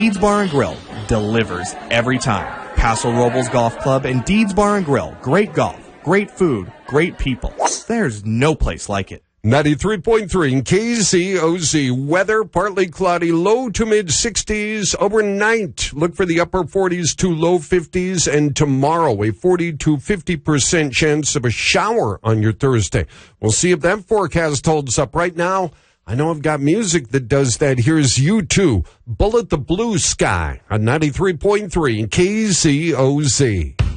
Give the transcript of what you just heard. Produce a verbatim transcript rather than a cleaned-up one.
Deeds Bar and Grill delivers every time. Paso Robles Golf Club and Deeds Bar and Grill. Great golf, great food, great people. There's no place like it. ninety-three point three in K Z O Z. Weather, partly cloudy, low to mid-sixties. Overnight, look for the upper forties to low fifties. And tomorrow, a forty to fifty percent chance of a shower on your Thursday. We'll see if that forecast holds up. Right now, I know I've got music that does that. Here's U two, Bullet the Blue Sky on ninety-three point three in K Z O Z.